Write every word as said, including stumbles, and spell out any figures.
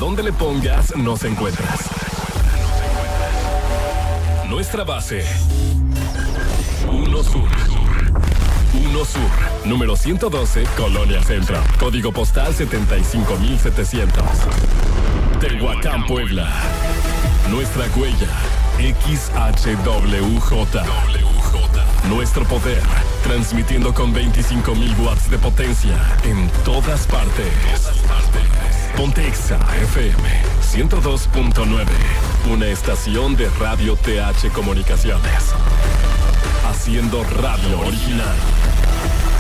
donde le pongas, nos encuentras. Nuestra base. Uno Sur. Uno Sur, número ciento doce, Colonia Centro. Código postal setenta y cinco mil setecientos. Tehuacán, Puebla. Nuestra huella, X H W J. Nuestro poder, transmitiendo con veinticinco mil watts de potencia en todas partes. Pontexa F M ciento dos punto nueve, una estación de Radio T H Comunicaciones. Haciendo radio original.